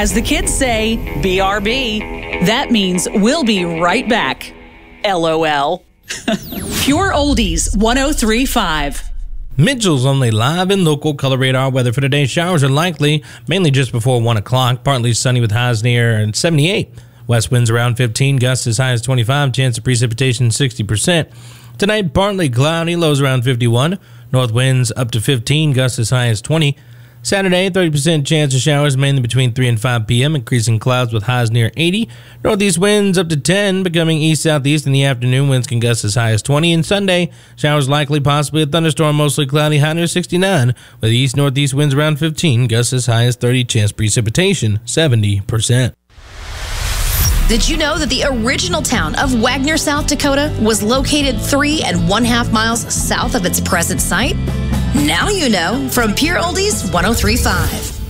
As the kids say, BRB. That means we'll be right back. LOL. Pure Oldies 103.5. Mitchell's only live in local color radar weather for today. Showers are likely, mainly just before 1 o'clock. Partly sunny with highs near 78. West winds around 15, gusts as high as 25. Chance of precipitation 60%. Tonight, partly cloudy, lows around 51. North winds up to 15, gusts as high as 20. Saturday, 30% chance of showers, mainly between 3 and 5 p.m., increasing clouds with highs near 80. Northeast winds up to 10, becoming east-southeast in the afternoon. Winds can gust as high as 20. And Sunday, showers likely, possibly a thunderstorm, mostly cloudy, high near 69. With east-northeast winds around 15, gusts as high as 30. Chance precipitation, 70%. Did you know that the original town of Wagner, South Dakota was located 3 1/2 miles south of its present site? Now you know from Pure Oldies 103.5.